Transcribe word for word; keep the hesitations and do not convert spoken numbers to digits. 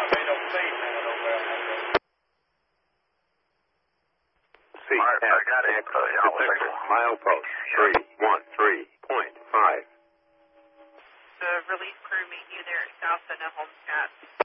C, F, I got it. Milepost three one three point five. The relief crew meet you there at South and Homestead.